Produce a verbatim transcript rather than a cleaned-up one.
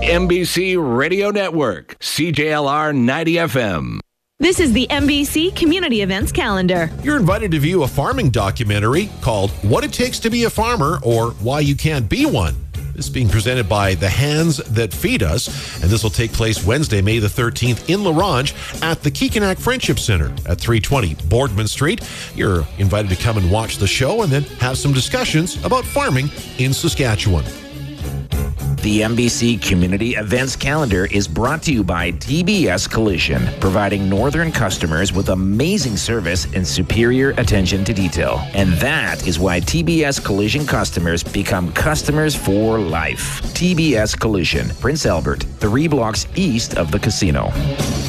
N B C Radio Network, C J L R ninety F M. This is the N B C Community Events Calendar. You're invited to view a farming documentary called What It Takes to Be a Farmer or Why You Can't Be One. This is being presented by The Hands That Feed Us, and this will take place Wednesday, May the thirteenth in La Ronge at the Kikanak Friendship Center at three twenty Boardman Street. You're invited to come and watch the show and then have some discussions about farming in Saskatchewan. The N B C Community Events Calendar is brought to you by T B S Collision, providing northern customers with amazing service and superior attention to detail. And that is why T B S Collision customers become customers for life. T B S Collision, Prince Albert, three blocks east of the casino.